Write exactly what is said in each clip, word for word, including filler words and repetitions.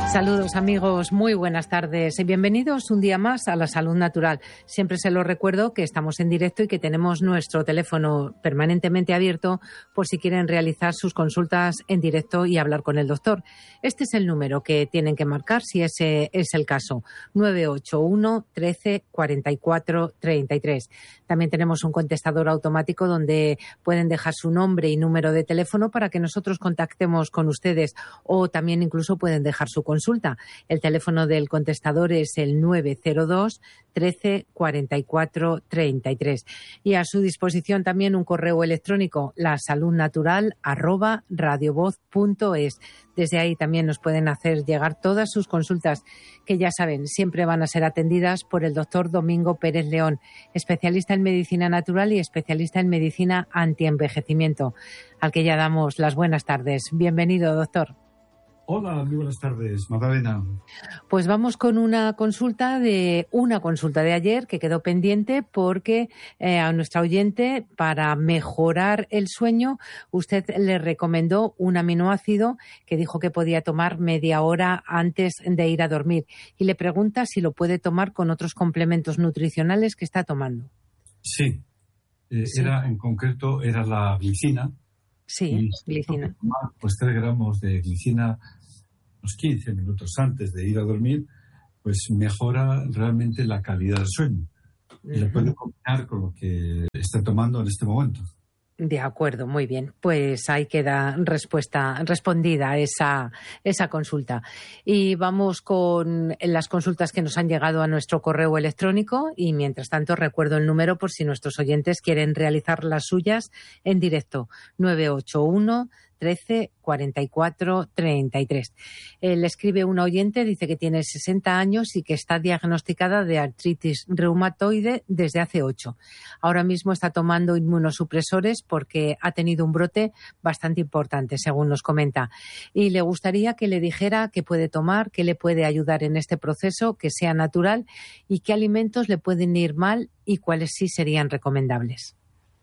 Saludos amigos, muy buenas tardes y bienvenidos un día más a La Salud Natural. Siempre se lo recuerdo que estamos en directo y que tenemos nuestro teléfono permanentemente abierto por si quieren realizar sus consultas en directo y hablar con el doctor. Este es el número que tienen que marcar si ese es el caso, nueve ocho uno, trece, cuarenta y cuatro, treinta y tres. También tenemos un contestador automático donde pueden dejar su nombre y número de teléfono para que nosotros contactemos con ustedes, o también incluso pueden dejar su consulta. El teléfono del contestador es el nueve cero dos, trece, cuarenta y cuatro, treinta y tres. Y a su disposición también un correo electrónico, lasaludnatural arroba radiovoz punto es. Desde ahí también nos pueden hacer llegar todas sus consultas, que ya saben, siempre van a ser atendidas por el doctor Domingo Pérez León, especialista en medicina natural y especialista en medicina antienvejecimiento, al que ya damos las buenas tardes. Bienvenido, doctor. Hola, muy buenas tardes, Magdalena. Pues vamos con una consulta de una consulta de ayer que quedó pendiente porque eh, a nuestra oyente, para mejorar el sueño, usted le recomendó un aminoácido que dijo que podía tomar media hora antes de ir a dormir, y le pregunta si lo puede tomar con otros complementos nutricionales que está tomando. Sí, eh, sí. Era en concreto era la glicina. Sí, glicina. Tomar, pues tres gramos de glicina unos quince minutos antes de ir a dormir, pues mejora realmente la calidad del sueño. Uh-huh. Y lo puede combinar con lo que está tomando en este momento. De acuerdo, muy bien. Pues ahí queda respuesta respondida esa, esa consulta. Y vamos con las consultas que nos han llegado a nuestro correo electrónico, y mientras tanto recuerdo el número por si nuestros oyentes quieren realizar las suyas en directo, nueve ocho uno, trece, cuarenta y cuatro, treinta y tres. Eh, le escribe una oyente, dice que tiene sesenta años y que está diagnosticada de artritis reumatoide desde hace ocho. Ahora mismo está tomando inmunosupresores porque ha tenido un brote bastante importante, según nos comenta. Y le gustaría que le dijera qué puede tomar, qué le puede ayudar en este proceso, que sea natural, y qué alimentos le pueden ir mal y cuáles sí serían recomendables.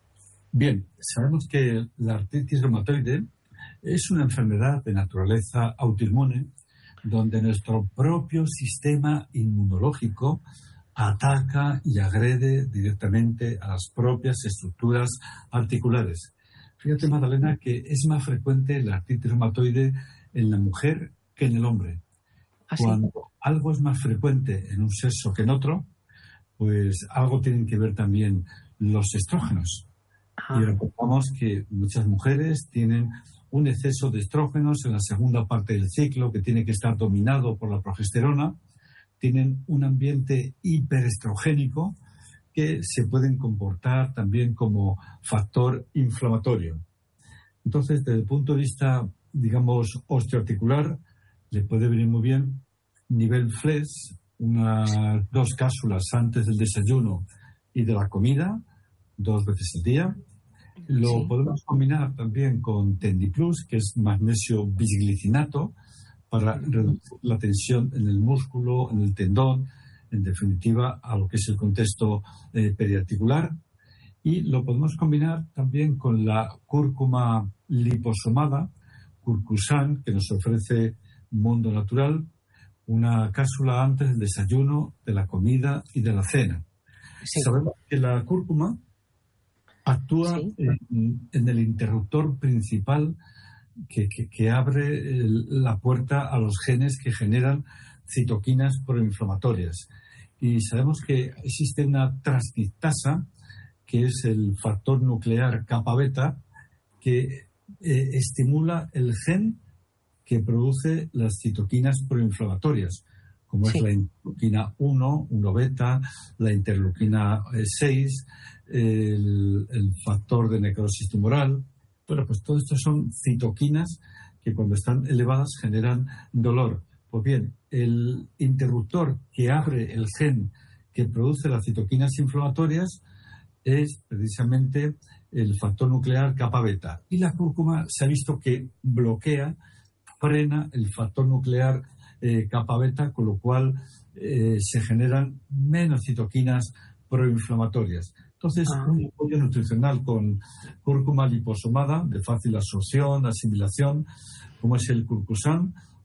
Bien, sabemos que la artritis reumatoide es una enfermedad de naturaleza autoinmune donde nuestro propio sistema inmunológico ataca y agrede directamente a las propias estructuras articulares. Fíjate, Magdalena, que es más frecuente la artritis reumatoide en la mujer que en el hombre. ¿Ah, sí? Cuando algo es más frecuente en un sexo que en otro, pues algo tienen que ver también los estrógenos. Ah. Y recordamos que muchas mujeres tienen un exceso de estrógenos en la segunda parte del ciclo que tiene que estar dominado por la progesterona, tienen un ambiente hiperestrogénico que se pueden comportar también como factor inflamatorio. Entonces, desde el punto de vista, digamos, osteoarticular, le puede venir muy bien nivel F L E S, unas dos cápsulas antes del desayuno y de la comida, dos veces al día. Lo sí. podemos combinar también con Tendiplus, que es magnesio bisglicinato, para reducir la tensión en el músculo, en el tendón, en definitiva, a lo que es el contexto eh, periarticular. Y lo podemos combinar también con la cúrcuma liposomada, Curcusan, que nos ofrece Mundo Natural, una cápsula antes del desayuno, de la comida y de la cena. Sí. Sabemos que la cúrcuma actúa sí. en, en el interruptor principal que, que, que abre el, la puerta a los genes que generan citoquinas proinflamatorias. Y sabemos que existe una transcriptasa, que es el factor nuclear kappa beta, que eh, estimula el gen que produce las citoquinas proinflamatorias, como sí. es la interleuquina uno, uno beta, la interleuquina seis, el, el factor de necrosis tumoral. Bueno, pues todo esto son citoquinas que cuando están elevadas generan dolor. Pues bien, el interruptor que abre el gen que produce las citoquinas inflamatorias es precisamente el factor nuclear kappa beta. Y la cúrcuma se ha visto que bloquea, frena el factor nuclear eh, kappa beta, con lo cual eh, se generan menos citoquinas proinflamatorias. Entonces, ah. un apoyo nutricional con cúrcuma liposomada, de fácil absorción, asimilación, como es el Curcusan,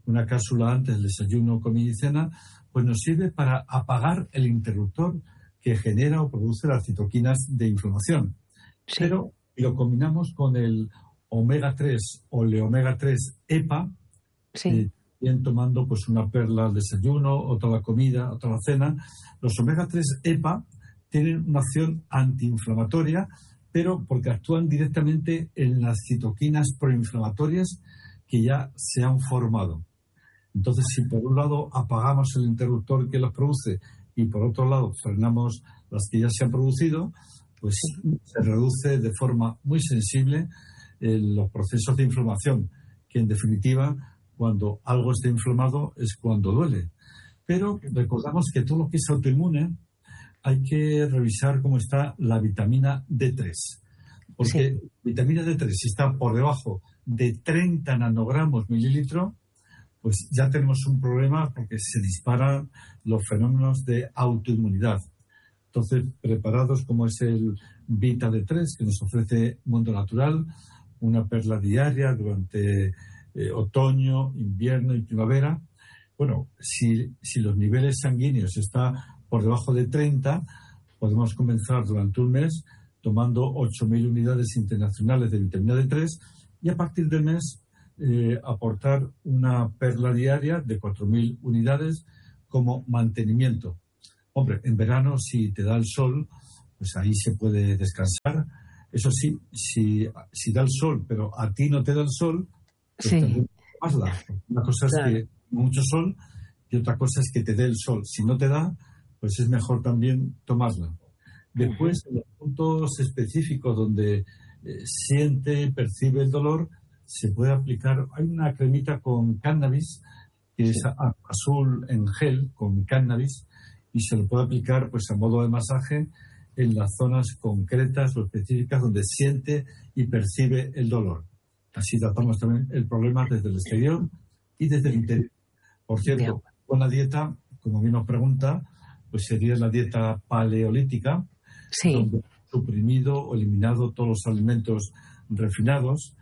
una cápsula antes del desayuno, comida y cena, pues nos sirve para apagar el interruptor que genera o produce las citoquinas de inflamación. Sí. Pero lo combinamos con el omega tres o el omega tres EPA, sí. eh, bien tomando pues una perla al desayuno, otra a la comida, otra a la cena. Los omega tres EPA tienen una acción antiinflamatoria, pero porque actúan directamente en las citoquinas proinflamatorias que ya se han formado. Entonces, si por un lado apagamos el interruptor que las produce y por otro lado frenamos las que ya se han producido, pues se reduce de forma muy sensible eh, los procesos de inflamación, que en definitiva, cuando algo está inflamado es cuando duele. Pero recordamos que todo lo que es autoinmune hay que revisar cómo está la vitamina D tres. Porque sí. vitamina D tres, si está por debajo de treinta nanogramos mililitro, pues ya tenemos un problema porque se disparan los fenómenos de autoinmunidad. Entonces, preparados como es el Vita D tres, que nos ofrece Mundo Natural, una perla diaria durante eh, otoño, invierno y primavera. Bueno, si, si los niveles sanguíneos están por debajo de treinta, podemos comenzar durante un mes tomando ocho mil unidades internacionales de vitamina D tres y a partir del mes eh, aportar una perla diaria de cuatro mil unidades como mantenimiento. Hombre, en verano, si te da el sol, pues ahí se puede descansar. Eso sí, si, si da el sol, pero a ti no te da el sol, pues sí. Tomarla. Una cosa es claro. que mucho sol y otra cosa es que te dé el sol. Si no te da, pues es mejor también tomarla. Después, en los puntos específicos donde eh, siente, percibe el dolor, se puede aplicar. Hay una cremita con cannabis, que sí. es azul en gel con cannabis, y se lo puede aplicar pues a modo de masaje en las zonas concretas o específicas donde siente y percibe el dolor. Así tratamos también el problema desde el exterior y desde el interior. Por cierto, con la dieta, como bien nos pregunta, pues sería la dieta paleolítica, sí. donde ha suprimido o eliminado todos los alimentos refinados.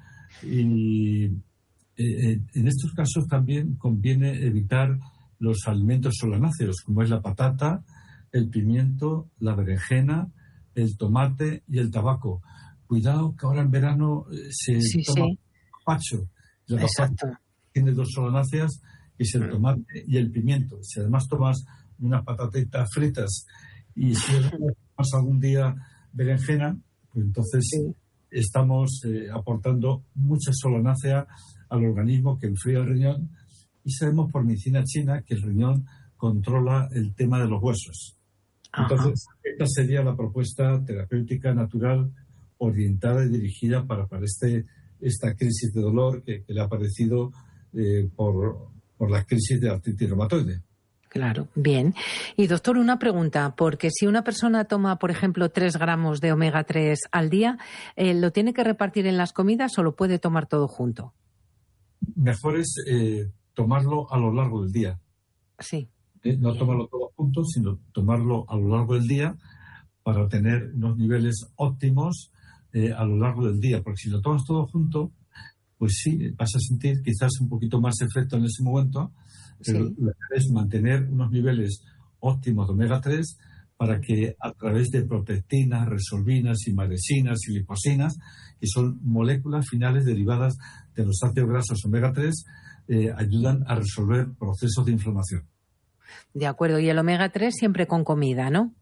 Y eh, en estos casos también conviene evitar los alimentos solanáceos, como es la patata, el pimiento, la berenjena, el tomate y el tabaco. Cuidado que ahora en verano se sí, toma sí. pacho. La patata tiene dos solanáceas, que es el tomate y el pimiento. Si además tomas unas patatitas fritas y si tomas algún día berenjena, pues entonces sí. estamos eh, aportando mucha solanácea al organismo que enfría el riñón. Y sabemos por medicina china que el riñón controla el tema de los huesos. Ajá. Entonces, esta sería la propuesta terapéutica natural orientada y dirigida para, para este, esta crisis de dolor que, que le ha aparecido eh, por, por la crisis de artritis reumatoide. Claro, bien. Y doctor, una pregunta, porque si una persona toma, por ejemplo, tres gramos de omega tres al día, eh, ¿lo tiene que repartir en las comidas o lo puede tomar todo junto? Mejor es eh, tomarlo a lo largo del día. Sí. Eh, no tomarlo todo junto, sino tomarlo a lo largo del día para tener unos niveles óptimos eh, a lo largo del día. Porque si lo tomas todo junto, pues sí, vas a sentir quizás un poquito más efecto en ese momento, pero sí. lo que es mantener unos niveles óptimos de omega tres para que a través de protectinas, resolvinas, imaresinas y liposinas, que son moléculas finales derivadas de los ácidos grasos omega tres, eh, ayudan a resolver procesos de inflamación. De acuerdo, y el omega tres siempre con comida, ¿no?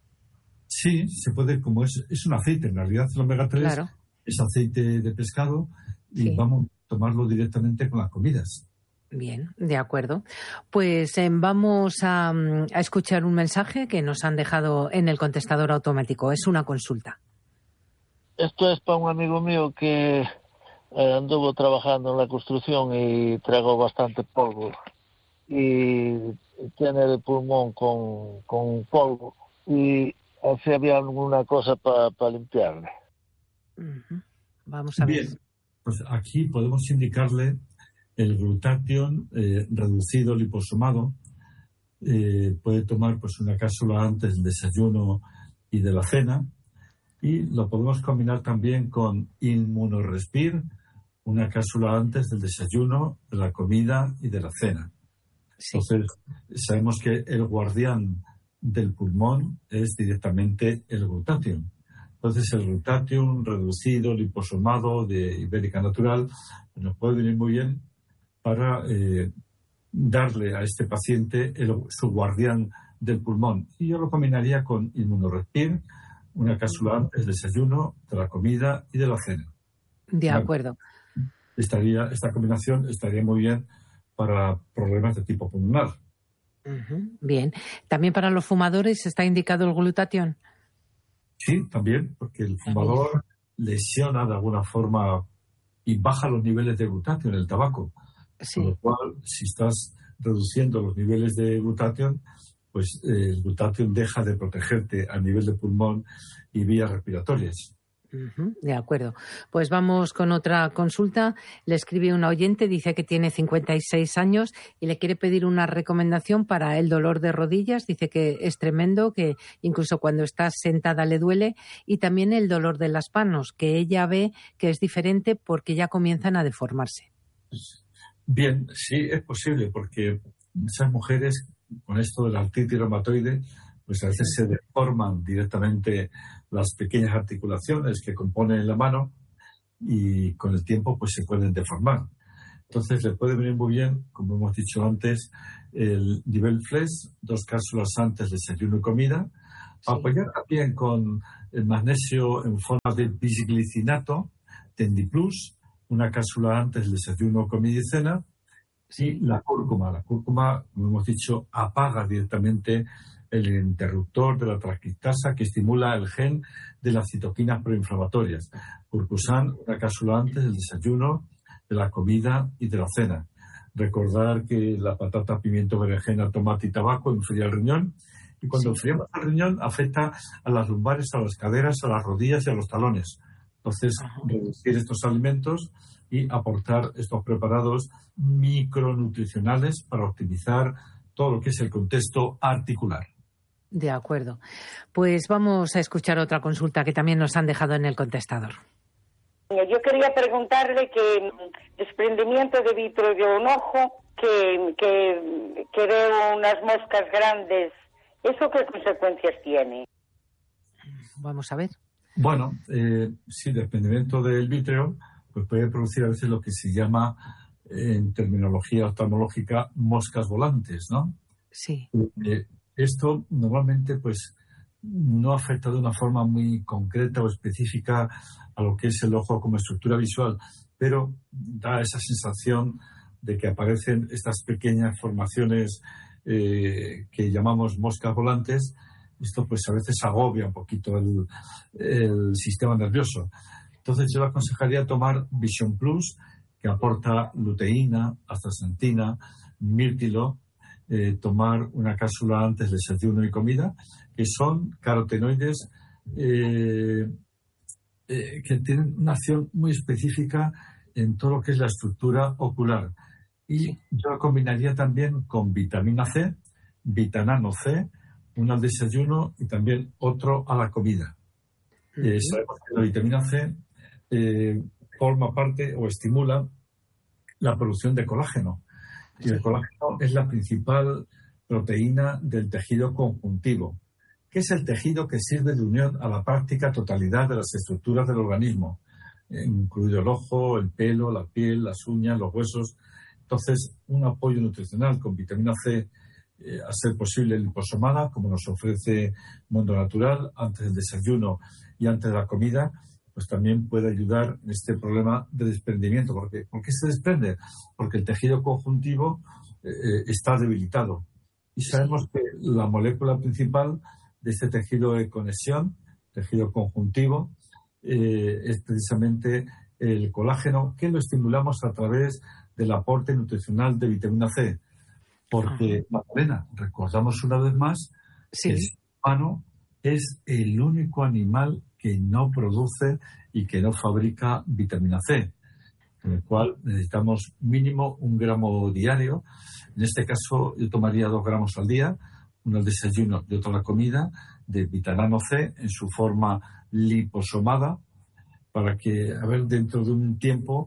Sí, se puede, como es, es un aceite, en realidad el omega tres claro. es aceite de pescado y sí. vamos a tomarlo directamente con las comidas. Bien, de acuerdo. Pues eh, vamos a, a escuchar un mensaje que nos han dejado en el contestador automático. Es una consulta. Esto es para un amigo mío que eh, anduvo trabajando en la construcción y tragó bastante polvo. Y tiene el pulmón con, con polvo. Y si había alguna cosa para pa limpiarle. Uh-huh. Vamos a Bien, ver. Pues aquí podemos indicarle el glutatión eh, reducido liposomado. Eh, puede tomar pues una cápsula antes del desayuno y de la cena, y lo podemos combinar también con Inmunorespir una cápsula antes del desayuno, de la comida y de la cena. Sí. Entonces, sabemos que el guardián del pulmón es directamente el glutatión. Entonces, el glutatión reducido, liposomado de Ibérica Natural, nos puede venir muy bien para eh, darle a este paciente el, su guardián del pulmón. Y yo lo combinaría con Immunorespir, una cápsula antes del desayuno, de la comida y de la cena. De acuerdo. Estaría, esta combinación estaría muy bien para problemas de tipo pulmonar. Uh-huh. Bien. ¿También para los fumadores está indicado el glutatión? Sí, también, porque el fumador lesiona de alguna forma y baja los niveles de glutatión en el tabaco. Sí. Con lo cual, si estás reduciendo los niveles de glutatión, pues eh, el glutatión deja de protegerte a nivel de pulmón y vías respiratorias. Uh-huh, de acuerdo. Pues vamos con otra consulta. Le escribe una oyente, dice que tiene cincuenta y seis años y le quiere pedir una recomendación para el dolor de rodillas. Dice que es tremendo, que incluso cuando está sentada le duele, y también el dolor de las manos, que ella ve que es diferente porque ya comienzan a deformarse. Bien, sí, es posible, porque esas mujeres con esto de la artritis reumatoide, pues a veces se deforman directamente las pequeñas articulaciones que componen la mano y con el tiempo pues se pueden deformar. Entonces le puede venir muy bien, como hemos dicho antes, el nivel Flex, dos cápsulas antes de desayuno y comida, sí. Apoyar también con el magnesio en forma de bisglicinato, Tendiplus, una cápsula antes del desayuno, comida y cena, y la cúrcuma. La cúrcuma, como hemos dicho, apaga directamente el interruptor de la transcriptasa que estimula el gen de las citoquinas proinflamatorias. Curcusan, una cápsula antes del desayuno, de la comida y de la cena. Recordar que la patata, pimiento, berenjena, tomate y tabaco enfría el riñón, y cuando sí. enfriamos el riñón afecta a las lumbares, a las caderas, a las rodillas y a los talones. Entonces, reducir estos alimentos y aportar estos preparados micronutricionales para optimizar todo lo que es el contexto articular. De acuerdo. Pues vamos a escuchar otra consulta que también nos han dejado en el contestador. Yo quería preguntarle que desprendimiento de vitro de un ojo, que, que, que veo unas moscas grandes, ¿eso qué consecuencias tiene? Vamos a ver. Bueno, eh, sí, desprendimiento del vítreo pues puede producir a veces lo que se llama, eh, en terminología oftalmológica, moscas volantes, ¿no? Sí. Eh, esto normalmente pues no afecta de una forma muy concreta o específica a lo que es el ojo como estructura visual, pero da esa sensación de que aparecen estas pequeñas formaciones eh, que llamamos moscas volantes. Esto pues a veces agobia un poquito el, el sistema nervioso. Entonces yo le aconsejaría tomar Vision Plus, que aporta luteína, astaxantina, mirtilo, eh, tomar una cápsula antes del desayuno y comida, que son carotenoides eh, eh, que tienen una acción muy específica en todo lo que es la estructura ocular. Y yo la combinaría también con vitamina C, vitanano C, uno al desayuno y también otro a la comida. Uh-huh. Eh, sabemos que la vitamina C eh, forma parte o estimula la producción de colágeno. Y el colágeno es la principal proteína del tejido conjuntivo, que es el tejido que sirve de unión a la práctica totalidad de las estructuras del organismo, eh, incluido el ojo, el pelo, la piel, las uñas, los huesos. Entonces, un apoyo nutricional con vitamina C, Eh, a ser posible liposomada, como nos ofrece Mundo Natural, antes del desayuno y antes de la comida, pues también puede ayudar en este problema de desprendimiento. ¿Por qué, ¿Por qué se desprende? Porque el tejido conjuntivo eh, está debilitado. Y sabemos que la molécula principal de este tejido de conexión, tejido conjuntivo, eh, es precisamente el colágeno, que lo estimulamos a través del aporte nutricional de vitamina C. Porque, Magdalena, recordamos una vez más sí. que el ser humano es el único animal que no produce y que no fabrica vitamina C, con el cual necesitamos mínimo un gramo diario. En este caso, yo tomaría dos gramos al día, uno al desayuno y otro a la comida, de vitamina C en su forma liposomada, para que, a ver, dentro de un tiempo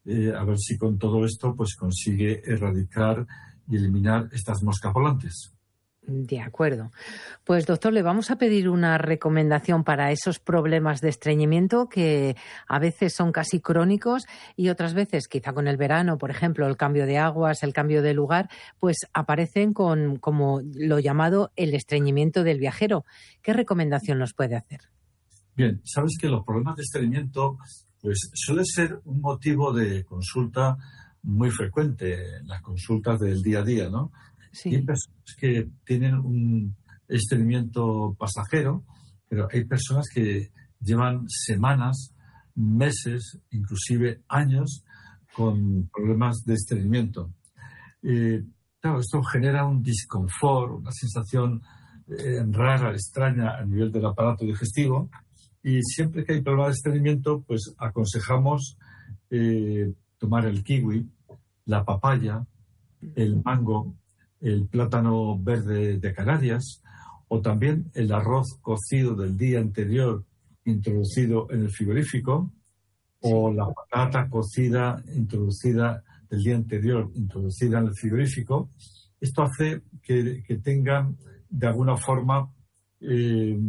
eh, a ver si con todo esto pues consigue erradicar y eliminar estas moscas volantes. De acuerdo. Pues, doctor, le vamos a pedir una recomendación para esos problemas de estreñimiento que a veces son casi crónicos y otras veces, quizá con el verano, por ejemplo, el cambio de aguas, el cambio de lugar, pues aparecen con, como lo llamado, el estreñimiento del viajero. ¿Qué recomendación nos puede hacer? Bien, sabes que los problemas de estreñimiento pues suele ser un motivo de consulta muy frecuente en las consultas del día a día, ¿no? Sí. Hay personas que tienen un estreñimiento pasajero, pero hay personas que llevan semanas, meses, inclusive años con problemas de estreñimiento. Eh, claro, esto genera un disconfort, una sensación eh, rara, extraña a nivel del aparato digestivo, y siempre que hay problemas de estreñimiento, pues aconsejamos eh, tomar el kiwi, la papaya, el mango, el plátano verde de Canarias, o también el arroz cocido del día anterior introducido en el frigorífico, o la patata cocida introducida del día anterior introducida en el frigorífico. Esto hace que, que tengan de alguna forma eh,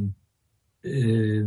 eh,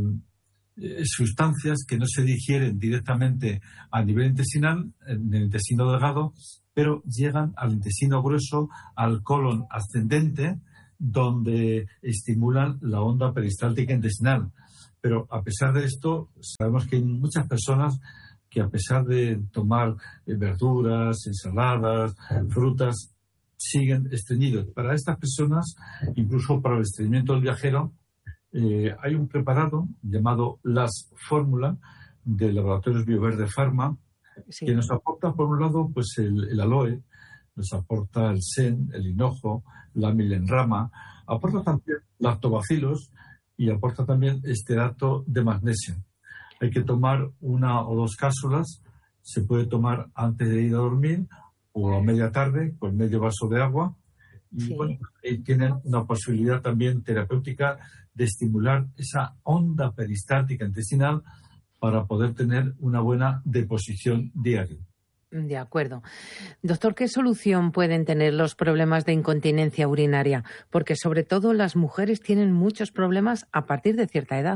sustancias que no se digieren directamente a nivel intestinal, en el intestino delgado, pero llegan al intestino grueso, al colon ascendente, donde estimulan la onda peristáltica intestinal. Pero a pesar de esto, sabemos que hay muchas personas que a pesar de tomar verduras, ensaladas, frutas, siguen estreñidos. Para estas personas, incluso para el estreñimiento del viajero, eh, hay un preparado llamado Las Fórmula de Laboratorios Bioverde Pharma, sí, que nos aporta, por un lado, pues el, el aloe, nos aporta el sen, el hinojo, la milenrama, aporta también lactobacilos y aporta también estearato de magnesio. Hay que tomar una o dos cápsulas, se puede tomar antes de ir a dormir o a media tarde con medio vaso de agua. Y sí, bueno, ahí tienen una posibilidad también terapéutica de estimular esa onda peristáltica intestinal para poder tener una buena deposición diaria. De acuerdo. Doctor, ¿qué solución pueden tener los problemas de incontinencia urinaria? Porque sobre todo las mujeres tienen muchos problemas a partir de cierta edad.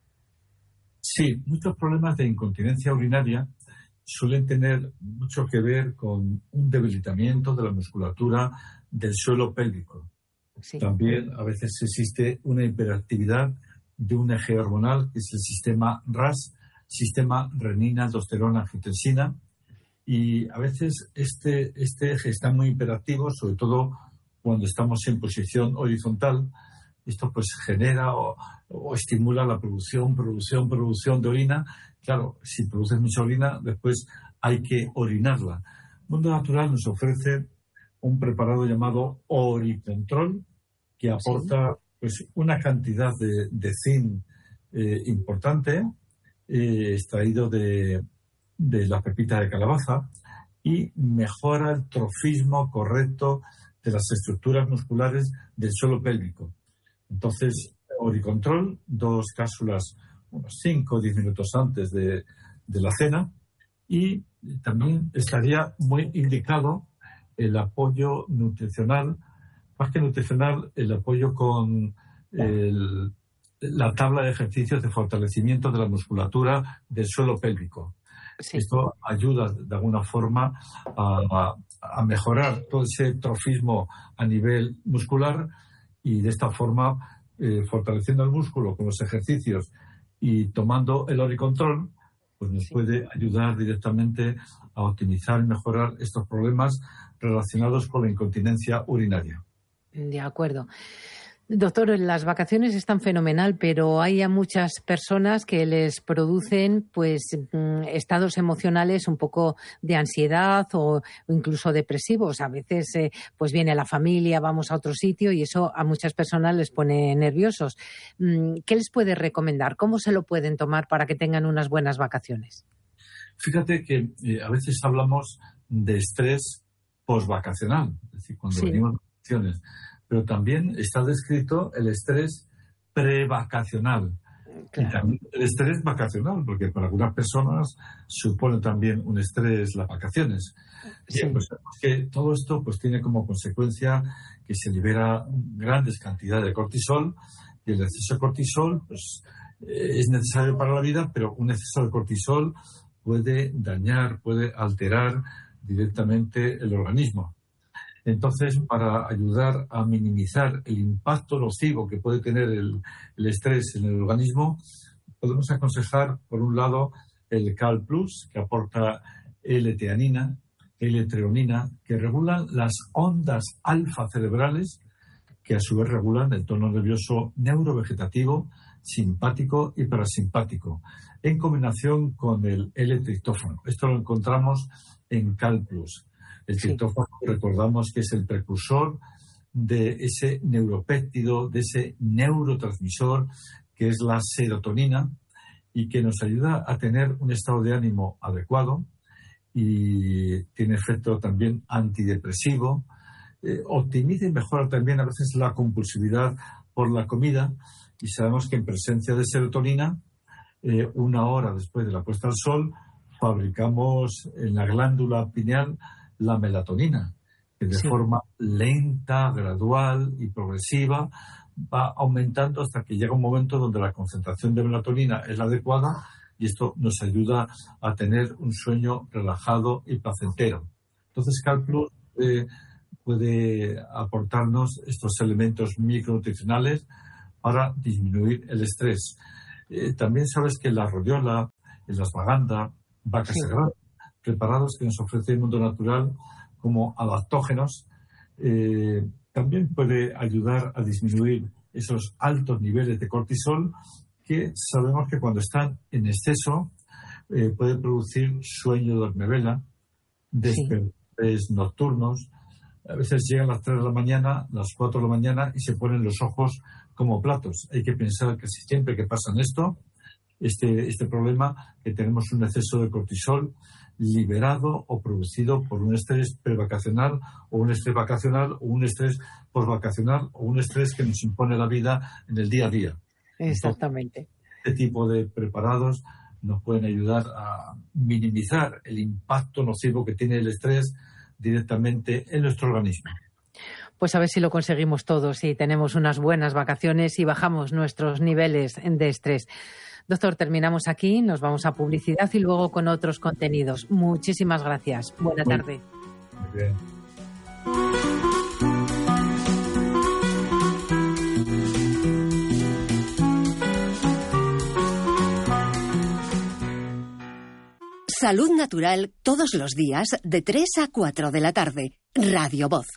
Sí, muchos problemas de incontinencia urinaria suelen tener mucho que ver con un debilitamiento de la musculatura del suelo pélvico. Sí. También a veces existe una hiperactividad de un eje hormonal, que es el sistema R A S, sistema renina-aldosterona-angiotensina, y a veces este, este eje está muy hiperactivo, sobre todo cuando estamos en posición horizontal. Esto pues genera o, o estimula la producción, producción, producción de orina. Claro, si produces mucha orina, después hay que orinarla. Mundo Natural nos ofrece un preparado llamado Oricontrol, que aporta pues una cantidad de, de zinc eh, importante, eh, extraído de, de la pepita de calabaza, y mejora el trofismo correcto de las estructuras musculares del suelo pélvico. Entonces, Oricontrol, dos cápsulas unos cinco o diez minutos antes de, de la cena, y también estaría muy indicado el apoyo nutricional, más que nutricional, el apoyo con el, la tabla de ejercicios de fortalecimiento de la musculatura del suelo pélvico. Sí. Esto ayuda de alguna forma a, a mejorar todo ese trofismo a nivel muscular, y de esta forma, eh, fortaleciendo el músculo con los ejercicios y tomando el Oricontrol, pues nos sí. puede ayudar directamente a optimizar y mejorar estos problemas relacionados con la incontinencia urinaria. De acuerdo. Doctor, las vacaciones están fenomenal, pero hay a muchas personas que les producen pues estados emocionales un poco de ansiedad o incluso depresivos. A veces eh, pues viene la familia, vamos a otro sitio y eso a muchas personas les pone nerviosos. ¿Qué les puede recomendar? ¿Cómo se lo pueden tomar para que tengan unas buenas vacaciones? Fíjate que eh, a veces hablamos de estrés postvacacional, es decir, cuando sí. venimos de vacaciones. Pero también está descrito el estrés prevacacional. Claro. Y también el estrés vacacional, porque para algunas personas supone también un estrés las vacaciones. Sí. Bien, pues que todo esto pues tiene como consecuencia que se libera grandes cantidades de cortisol, y el exceso de cortisol pues eh, es necesario para la vida, pero un exceso de cortisol puede dañar, puede alterar directamente el organismo. Entonces, para ayudar a minimizar el impacto nocivo que puede tener el, el estrés en el organismo, podemos aconsejar, por un lado, el Cal Plus, que aporta L-teanina, L-treonina, que regulan las ondas alfa cerebrales, que a su vez regulan el tono nervioso neurovegetativo, simpático y parasimpático, en combinación con el L-triptófano. Esto lo encontramos en Cal Plus. El triptófano, sí, recordamos que es el precursor de ese neuropéptido, de ese neurotransmisor que es la serotonina y que nos ayuda a tener un estado de ánimo adecuado y tiene efecto también antidepresivo, eh, optimiza y mejora también a veces la compulsividad por la comida, y sabemos que en presencia de serotonina, eh, una hora después de la puesta al sol, fabricamos en la glándula pineal la melatonina, que de sí. forma lenta, gradual y progresiva va aumentando hasta que llega un momento donde la concentración de melatonina es la adecuada, y esto nos ayuda a tener un sueño relajado y placentero. Entonces, Cal Plus eh, puede aportarnos estos elementos micronutricionales para disminuir el estrés. Eh, también sabes que la rodiola, el ashwagandha, vaca sí. sagrada, preparados que nos ofrece el mundo natural como adaptógenos, eh, también puede ayudar a disminuir esos altos niveles de cortisol que sabemos que cuando están en exceso eh, puede producir sueño de dormivela, despertares sí. nocturnos. A veces llegan las tres de la mañana, las cuatro de la mañana y se ponen los ojos como platos. Hay que pensar que si siempre que pasan esto, este, este problema, que tenemos un exceso de cortisol liberado o producido por un estrés prevacacional o un estrés vacacional o un estrés posvacacional o un estrés que nos impone la vida en el día a día. Exactamente. Entonces, este tipo de preparados nos pueden ayudar a minimizar el impacto nocivo que tiene el estrés directamente en nuestro organismo. Pues a ver si lo conseguimos todos y tenemos unas buenas vacaciones y bajamos nuestros niveles de estrés. Doctor, terminamos aquí, nos vamos a publicidad y luego con otros contenidos. Muchísimas gracias. Buena muy, tarde. Muy bien. Salud Natural todos los días de tres a cuatro de la tarde. Radio Voz.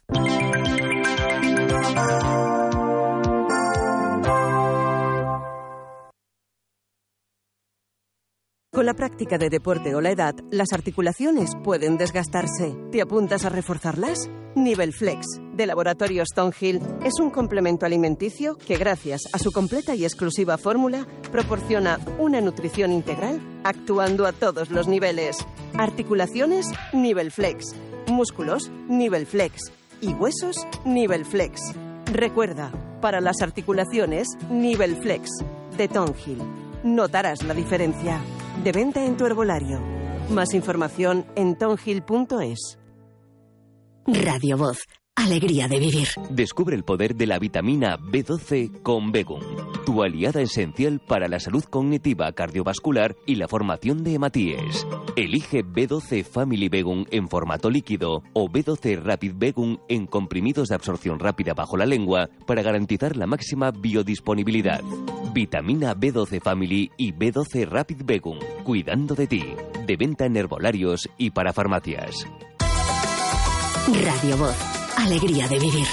Con la práctica de deporte o la edad, las articulaciones pueden desgastarse. ¿Te apuntas a reforzarlas? Nivel Flex, de Laboratorios Tonhill, es un complemento alimenticio que, gracias a su completa y exclusiva fórmula, proporciona una nutrición integral actuando a todos los niveles. Articulaciones, Nivel Flex. Músculos, Nivel Flex. Y huesos, Nivel Flex. Recuerda, para las articulaciones, Nivel Flex, de Tonhill. Notarás la diferencia. De venta en tu herbolario. Más información en tonhill punto es. Radio Voz. Alegría de vivir. Descubre el poder de la vitamina B doce con Begum, tu aliada esencial para la salud cognitiva, cardiovascular y la formación de hematíes. Elige B doce Family Begum en formato líquido o B doce Rapid Begum en comprimidos de absorción rápida bajo la lengua para garantizar la máxima biodisponibilidad. Vitamina B doce Family y B doce Rapid Begum, cuidando de ti. De venta en herbolarios y para farmacias. Radio Voz. Alegría de vivir.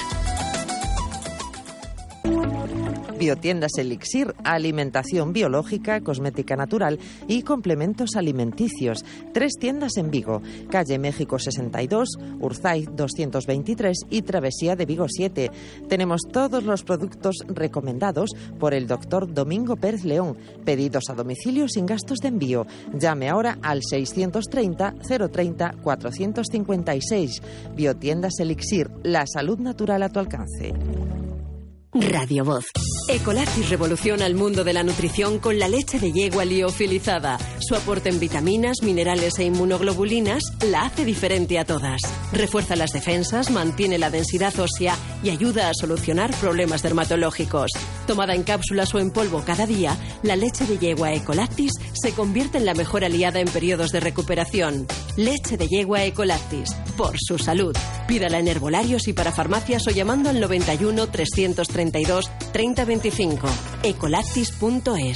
Biotiendas Elixir, alimentación biológica, cosmética natural y complementos alimenticios. Tres tiendas en Vigo, calle México sesenta y dos, Urzaiz doscientos veintitrés y Travesía de Vigo siete. Tenemos todos los productos recomendados por el doctor Domingo Pérez León. Pedidos a domicilio sin gastos de envío. Llame ahora al seiscientos treinta, cero treinta, cuatrocientos cincuenta y seis. Biotiendas Elixir, la salud natural a tu alcance. Radio Voz. Ecolactis revoluciona el mundo de la nutrición con la leche de yegua liofilizada. Su aporte en vitaminas, minerales e inmunoglobulinas la hace diferente a todas. Refuerza las defensas, mantiene la densidad ósea y ayuda a solucionar problemas dermatológicos. Tomada en cápsulas o en polvo cada día, la leche de yegua Ecolactis se convierte en la mejor aliada en periodos de recuperación. Leche de yegua Ecolactis. Por su salud. Pídala en herbolarios y para farmacias o llamando al noventa y uno, trescientos treinta y dos, treinta veinticinco. ecolactis punto es.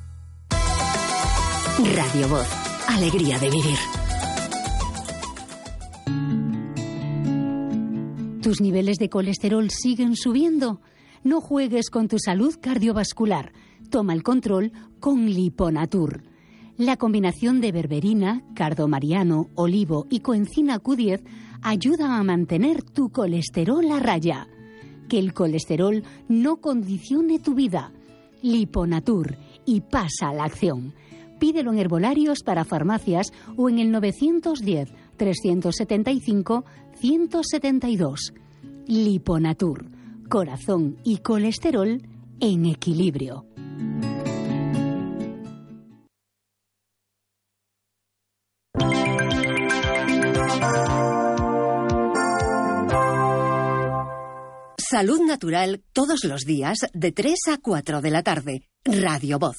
Radio Voz. Alegría de vivir. ¿Tus niveles de colesterol siguen subiendo? No juegues con tu salud cardiovascular. Toma el control con Liponatur. La combinación de berberina, cardomariano, olivo y coenzima Q diez ayuda a mantener tu colesterol a raya. Que el colesterol no condicione tu vida. Liponatur y pasa a la acción. Pídelo en herbolarios para farmacias o en el nueve uno cero, tres siete cinco, uno siete dos. Liponatur. Corazón y colesterol en equilibrio. Salud Natural todos los días de tres a cuatro de la tarde. Radio Voz.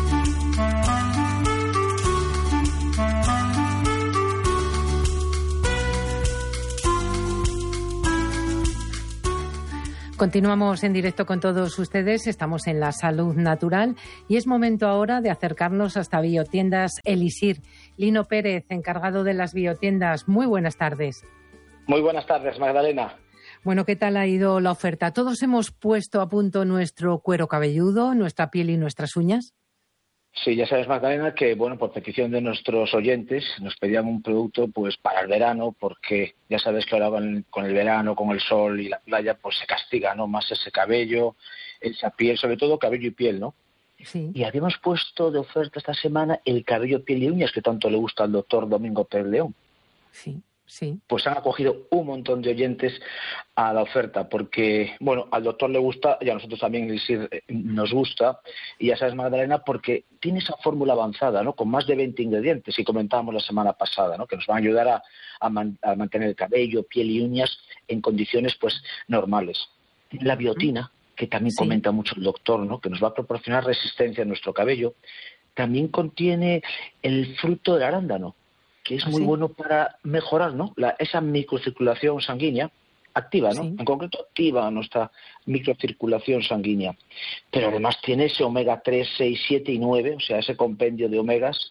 Continuamos en directo con todos ustedes, estamos en la Salud Natural y es momento ahora de acercarnos hasta Biotiendas Elixir. Lino Pérez, encargado de las biotiendas, muy buenas tardes. Muy buenas tardes, Magdalena. Bueno, ¿qué tal ha ido la oferta? ¿Todos hemos puesto a punto nuestro cuero cabelludo, nuestra piel y nuestras uñas? Sí, ya sabes, Magdalena, que bueno, por petición de nuestros oyentes nos pedían un producto pues para el verano, porque ya sabes que ahora con el verano, con el sol y la playa, pues se castiga, ¿no? Más ese cabello, esa piel, sobre todo cabello y piel, ¿no? Sí. Y habíamos puesto de oferta esta semana el cabello, piel y uñas que tanto le gusta al doctor Domingo Pérez León. Sí. Sí. Pues han acogido un montón de oyentes a la oferta, porque, bueno, al doctor le gusta y a nosotros también nos gusta, y ya sabes, Magdalena, porque tiene esa fórmula avanzada, ¿no? Con más de veinte ingredientes, y comentábamos la semana pasada, ¿no? Que nos van a ayudar a, a, man, a mantener el cabello, piel y uñas en condiciones, pues, normales. La biotina, que también sí. comenta mucho el doctor, ¿no? Que nos va a proporcionar resistencia a nuestro cabello. También contiene el fruto del arándano, que es muy ¿sí? bueno para mejorar, ¿no? La, esa microcirculación sanguínea activa, ¿no? Sí. En concreto activa nuestra microcirculación sanguínea. Pero además tiene ese omega tres, seis, siete y nueve, o sea, ese compendio de omegas.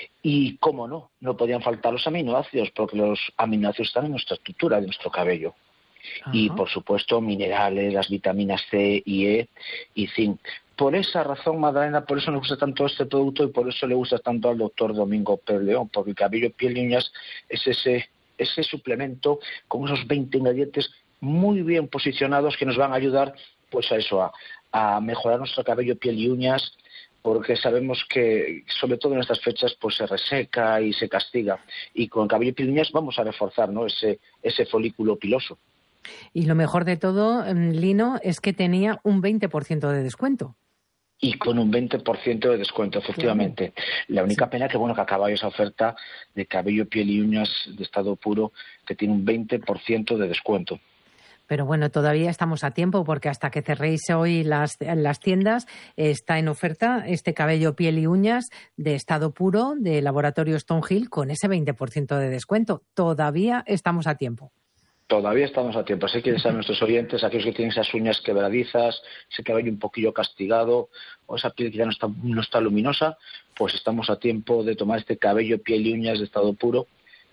Y, cómo no, no podían faltar los aminoácidos, porque los aminoácidos están en nuestra estructura de nuestro cabello. Ajá. Y, por supuesto, minerales, las vitaminas C y E y zinc. Por esa razón, Magdalena, por eso nos gusta tanto este producto y por eso le gusta tanto al doctor Domingo Pérez León, porque el cabello, piel y uñas es ese, ese suplemento con esos veinte ingredientes muy bien posicionados que nos van a ayudar pues a eso, a, a mejorar nuestro cabello, piel y uñas, porque sabemos que, sobre todo en estas fechas, pues se reseca y se castiga. Y con el cabello, piel y uñas vamos a reforzar, ¿no? ese, ese folículo piloso. Y lo mejor de todo, Lino, es que tenía un veinte por ciento de descuento. Y con un veinte por ciento de descuento, efectivamente. Sí. La única sí. pena que, bueno, que acaba esa oferta de cabello, piel y uñas de estado puro, que tiene un veinte por ciento de descuento. Pero bueno, todavía estamos a tiempo, porque hasta que cerréis hoy las, las tiendas, está en oferta este cabello, piel y uñas de estado puro de Laboratorio Stonehill con ese veinte por ciento de descuento. Todavía estamos a tiempo. Todavía estamos a tiempo, así que a nuestros oyentes, aquellos que tienen esas uñas quebradizas, ese cabello un poquillo castigado o esa piel que ya no está, no está luminosa, pues estamos a tiempo de tomar este cabello, piel y uñas de estado puro.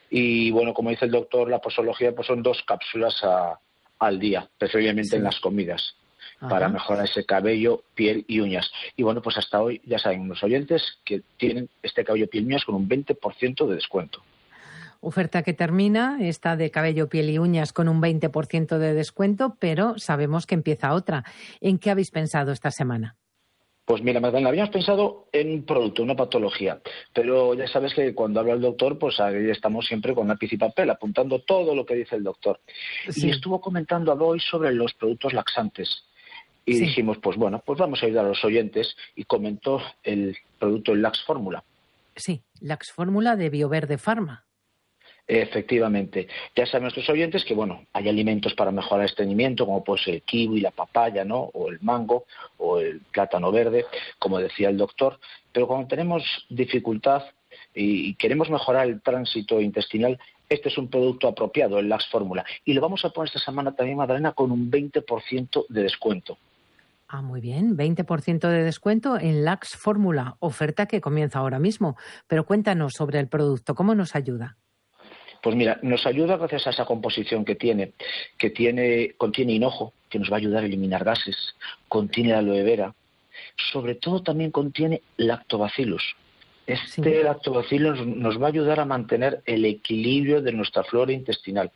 Y bueno, como dice el doctor, la posología pues son dos cápsulas a, al día, preferiblemente sí. en las comidas, Ajá. para mejorar ese cabello, piel y uñas. Y bueno, pues hasta hoy ya saben los oyentes que tienen este cabello, piel y uñas con un veinte por ciento de descuento. Oferta que termina, esta de cabello, piel y uñas con un veinte por ciento de descuento, pero sabemos que empieza otra. ¿En qué habéis pensado esta semana? Pues mira, Magdalena, habíamos pensado en un producto, una patología, pero ya sabes que cuando habla el doctor, pues ahí estamos siempre con lápiz y papel, apuntando todo lo que dice el doctor. Sí. Y estuvo comentando hoy sobre los productos laxantes. Y sí. dijimos, pues bueno, pues vamos a ayudar a los oyentes, y comentó el producto el Lax Fórmula. Sí, Lax Fórmula de Bioverde Pharma. Efectivamente. Ya saben nuestros oyentes que, bueno, hay alimentos para mejorar el estreñimiento, como puede ser el kiwi, la papaya, ¿no? O el mango, o el plátano verde, como decía el doctor. Pero cuando tenemos dificultad y queremos mejorar el tránsito intestinal, este es un producto apropiado, el Lax Fórmula. Y lo vamos a poner esta semana también, Magdalena, con un veinte por ciento de descuento. Ah, muy bien, veinte por ciento de descuento en Lax Fórmula, oferta que comienza ahora mismo. Pero cuéntanos sobre el producto, ¿cómo nos ayuda? Pues mira, nos ayuda gracias a esa composición que tiene, que tiene, contiene hinojo, que nos va a ayudar a eliminar gases, contiene aloe vera, sobre todo también contiene lactobacillus. Este sí. lactobacillus nos va a ayudar a mantener el equilibrio de nuestra flora intestinal.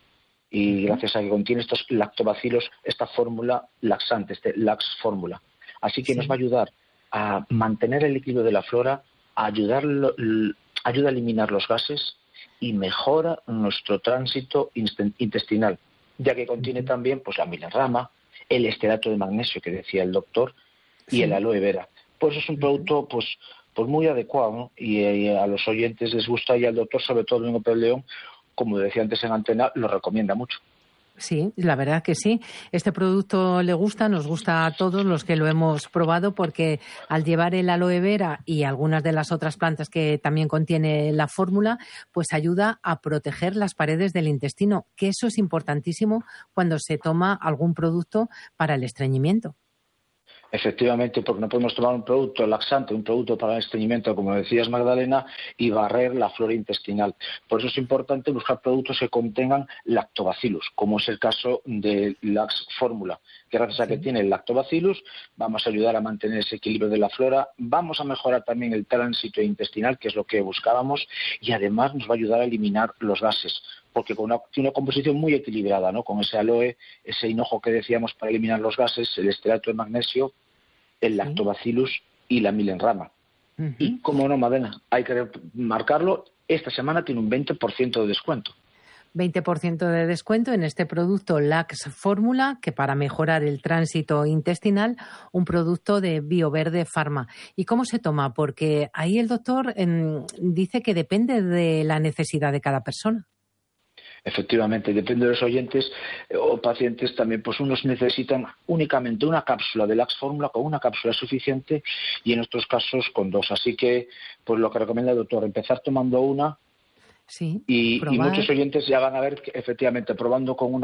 Y uh-huh. gracias a que contiene estos lactobacillus, esta fórmula laxante, este Lax Fórmula. Así que sí. nos va a ayudar a mantener el equilibrio de la flora, a ayudar, ayuda a eliminar los gases, y mejora nuestro tránsito intestinal, ya que contiene también pues la milerrama, el esterato de magnesio que decía el doctor y sí. el aloe vera. Pues es un producto pues pues muy adecuado, ¿no? y, y a los oyentes les gusta, y al doctor, sobre todo Domingo Pérez León, como decía antes en antena, lo recomienda mucho. Sí, la verdad que sí. Este producto le gusta, nos gusta a todos los que lo hemos probado, porque al llevar el aloe vera y algunas de las otras plantas que también contiene la fórmula, pues ayuda a proteger las paredes del intestino, que eso es importantísimo cuando se toma algún producto para el estreñimiento. Efectivamente, porque no podemos tomar un producto laxante, un producto para el estreñimiento, como decías, Magdalena, y barrer la flora intestinal. Por eso es importante buscar productos que contengan lactobacillus, como es el caso de Lax Fórmula, que gracias a que tiene el lactobacillus vamos a ayudar a mantener ese equilibrio de la flora, vamos a mejorar también el tránsito intestinal, que es lo que buscábamos, y además nos va a ayudar a eliminar los gases, porque con una, tiene una composición muy equilibrada, ¿no? Con ese aloe, ese hinojo que decíamos para eliminar los gases, el esterato de magnesio, el lactobacillus y la milenrama. Uh-huh. Y, como no, Madena, hay que marcarlo, esta semana tiene un veinte por ciento de descuento. veinte por ciento de descuento en este producto Lax Fórmula, que para mejorar el tránsito intestinal, un producto de Bioverde Pharma. ¿Y cómo se toma? Porque ahí el doctor eh, dice que depende de la necesidad de cada persona. Efectivamente, depende de los oyentes o pacientes también, pues unos necesitan únicamente una cápsula de Lax Fórmula, con una cápsula es suficiente, y en otros casos con dos. Así que, pues lo que recomienda el doctor, empezar tomando una, sí, y, y muchos oyentes ya van a ver que efectivamente probando con una